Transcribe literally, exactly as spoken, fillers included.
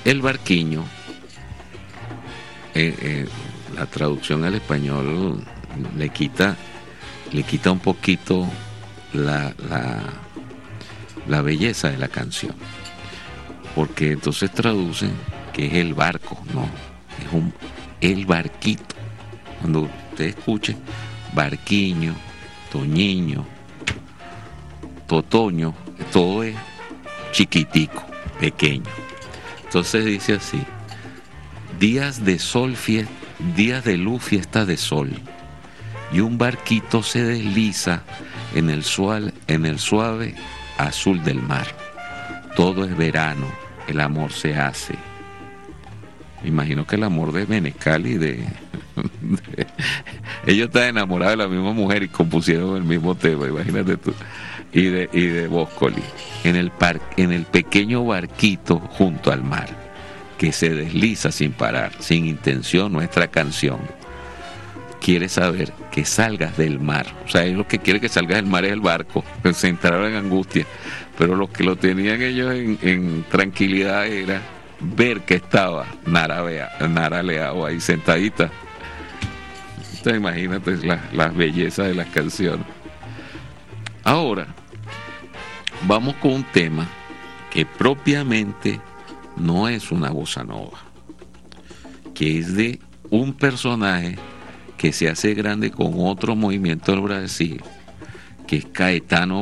El barquiño, eh, eh, la traducción al español le quita, le quita un poquito la, la, la belleza de la canción, porque entonces traducen que es el barco, no, es un el barquito. Cuando usted escuche barquiño, toñiño, totoño, todo es chiquitico, pequeño. Entonces dice así: días de sol, fiesta, días de luz, fiesta de sol, y un barquito se desliza en el suave, en el suave azul del mar. Todo es verano, el amor se hace. Me imagino que el amor de Menescal y de, de... Ellos están enamorados de la misma mujer y compusieron el mismo tema, imagínate tú. Y de, y de Boscoli. En el, par, en el pequeño barquito junto al mar, que se desliza sin parar, sin intención, nuestra canción. Quiere saber que salgas del mar. O sea, ellos lo que quiere que salgas del mar es el barco. Se entraron en angustia. Pero lo que lo tenían ellos en, en tranquilidad era ver que estaba Nara, Nara Leao ahí sentadita. Entonces, imagínate la, las bellezas de las canciones. Ahora, vamos con un tema que propiamente no es una bossa nova, que es de un personaje que se hace grande con otro movimiento del Brasil, que es Caetano